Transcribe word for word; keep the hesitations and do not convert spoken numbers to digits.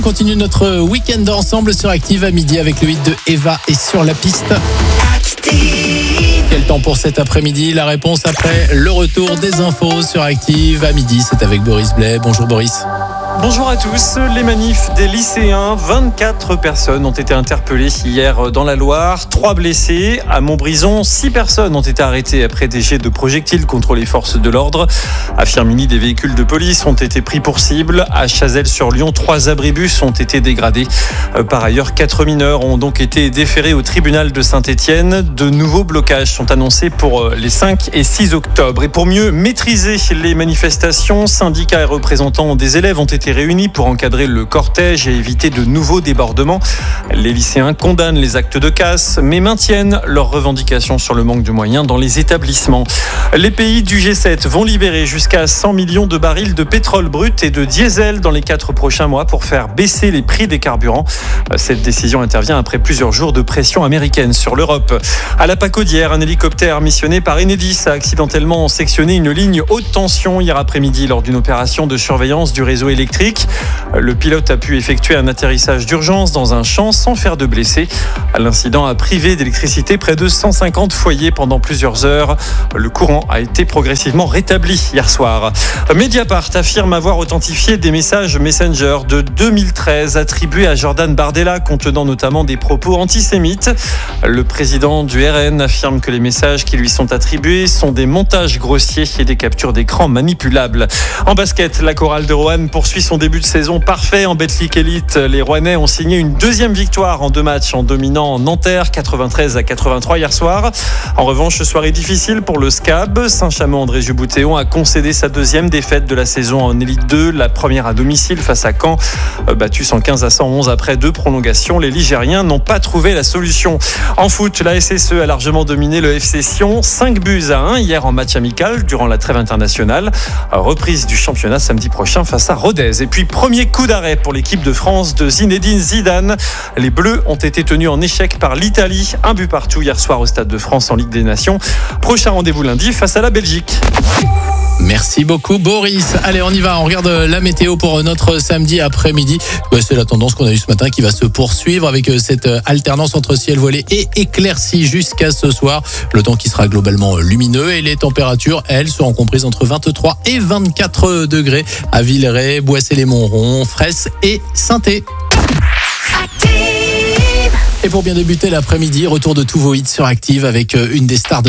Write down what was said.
Continue notre week-end ensemble sur Active à midi avec le hit de Eva et Sur la piste. Quel temps pour cet après-midi? La réponse après le retour des infos sur Active à midi. C'est avec Boris Blais. Bonjour Boris. Bonjour à tous. Les manifs des lycéens, vingt-quatre personnes ont été interpellées hier dans la Loire, trois blessés. À Montbrison, six personnes ont été arrêtées après des jets de projectiles contre les forces de l'ordre. À Firminy, des véhicules de police ont été pris pour cible. À Chazelles-sur-Lyon, trois abribus ont été dégradés. Par ailleurs, quatre mineurs ont donc été déférés au tribunal de Saint-Étienne. De nouveaux blocages sont annoncés pour les cinq et six octobre. Et pour mieux maîtriser les manifestations, syndicats et représentants des élèves ont été réunis pour encadrer le cortège et éviter de nouveaux débordements. Les lycéens condamnent les actes de casse, mais maintiennent leurs revendications sur le manque de moyens dans les établissements. Les pays du G sept vont libérer jusqu'à cent millions de barils de pétrole brut et de diesel dans les quatre prochains mois pour faire baisser les prix des carburants. Cette décision intervient après plusieurs jours de pression américaine sur l'Europe. À la Pacaudière, un hélicoptère missionné par Enedis a accidentellement sectionné une ligne haute tension hier après-midi lors d'une opération de surveillance du réseau électrique. Le pilote a pu effectuer un atterrissage d'urgence dans un champ sans faire de blessés. L'incident a privé d'électricité près de cent cinquante foyers pendant plusieurs heures. Le courant a été progressivement rétabli hier soir. Mediapart affirme avoir authentifié des messages Messenger de deux mille treize attribués à Jordan Bardella contenant notamment des propos antisémites. Le président du R N affirme que les messages qui lui sont attribués sont des montages grossiers et des captures d'écran manipulables. En basket, la chorale de Roanne poursuit son début de saison parfait en Betclic Elite. Les Rouennais ont signé une deuxième victoire en deux matchs en dominant Nanterre quatre-vingt-treize à quatre-vingt-trois hier soir. En revanche, soirée difficile pour le S C A B. Saint-Chamond-André-Juboutéon a concédé sa deuxième défaite de la saison en Élite deux, la première à domicile face à Caen. Battu cent quinze à cent onze après deux prolongations, les Ligériens n'ont pas trouvé la solution. En foot, la S S E a largement dominé le F C Sion, cinq buts à un hier en match amical durant la trêve internationale. Reprise du championnat samedi prochain face à Rodez. Et puis premier coup d'arrêt pour l'équipe de France de Zinedine Zidane. Les Bleus ont été tenus en échec par l'Italie. Un but partout hier soir au Stade de France en Ligue des Nations. Prochain rendez-vous lundi face à la Belgique. Merci beaucoup Boris. Allez, on y va, on regarde la météo pour notre samedi après-midi. Ouais, c'est la tendance qu'on a eue ce matin qui va se poursuivre avec cette alternance entre ciel voilé et éclairci jusqu'à ce soir. Le temps qui sera globalement lumineux et les températures, elles, seront comprises entre vingt-trois et vingt-quatre degrés à Villeray, Boissé-les-Montrons, Fresse et Sainté. Et pour bien débuter l'après-midi, retour de tous vos hits sur Active avec une des stars de